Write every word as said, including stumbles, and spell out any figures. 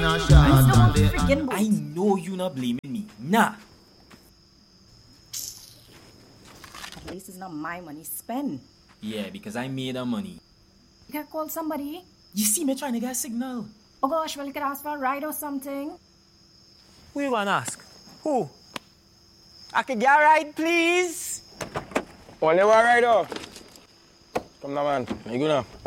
a shot. It's no freaking boat. I know you not blaming me. Nah. At least it's not my money spent. Yeah, because I made the money. You can call somebody. You see me trying to get a signal. Oh gosh, well you could ask for a ride or something. Who you want to ask? Who? I could get a ride, please? Only one ride, oh. Come now, man. You go now.